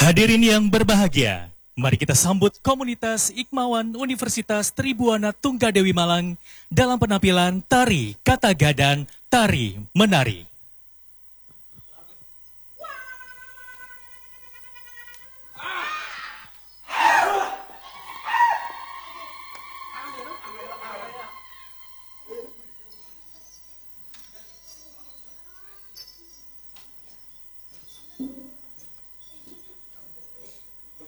Hadirin yang berbahagia, mari kita sambut komunitas Ikmawan Universitas Tribuana Tunggadewi Malang dalam penampilan Tari Kataga dan Tari Menari.